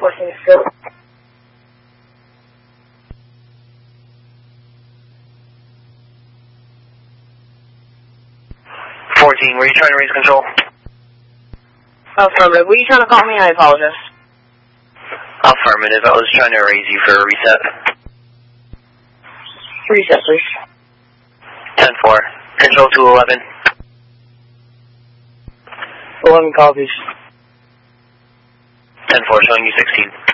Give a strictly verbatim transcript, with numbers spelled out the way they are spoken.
fourteen still. fourteen, were you trying to raise control? Affirmative. Were you trying to call me? I apologize. Affirmative. I was trying to raise you for a reset. Reset, please. ten four. Control two eleven. eleven copies. ten four, showing you sixteen.